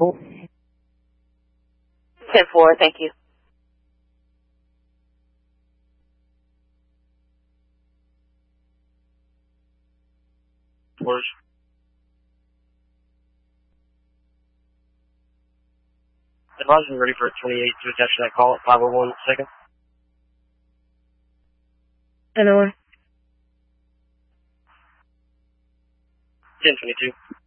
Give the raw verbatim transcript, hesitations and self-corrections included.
four. ten four, thank you. Fours. Advise me ready for twenty-eight to attach to that call at five oh one second. Anyway. ten twenty-two.